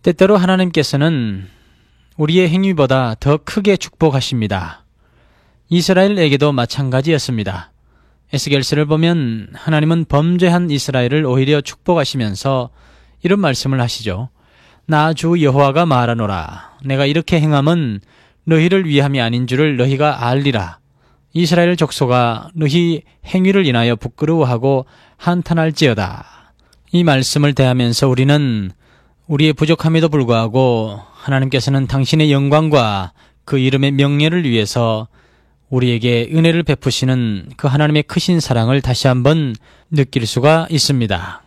때때로 하나님께서는 우리의 행위보다 더 크게 축복하십니다. 이스라엘에게도 마찬가지였습니다. 에스겔서를 보면 하나님은 범죄한 이스라엘을 오히려 축복하시면서 이런 말씀을 하시죠. 나 주 여호와가 말하노라. 내가 이렇게 행함은 너희를 위함이 아닌 줄을 너희가 알리라. 이스라엘 족속아 너희 행위를 인하여 부끄러워하고 한탄할지어다. 이 말씀을 대하면서 우리는 우리의 부족함에도 불구하고 하나님께서는 당신의 영광과 그 이름의 명예를 위해서 우리에게 은혜를 베푸시는 그 하나님의 크신 사랑을 다시 한번 느낄 수가 있습니다.